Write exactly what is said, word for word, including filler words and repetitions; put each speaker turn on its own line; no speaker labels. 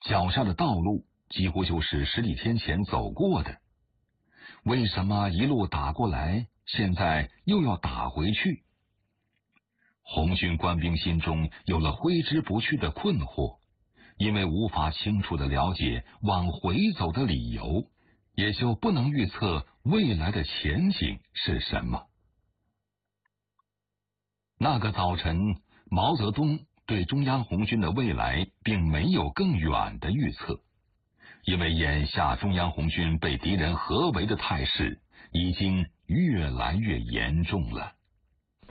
脚下的道路几乎就是十几天前走过的，为什么一路打过来，现在又要打回去？红军官兵心中有了挥之不去的困惑，因为无法清楚地了解往回走的理由，也就不能预测未来的前景是什么。那个早晨，毛泽东对中央红军的未来并没有更远的预测，因为眼下中央红军被敌人合围的态势已经越来越严重了。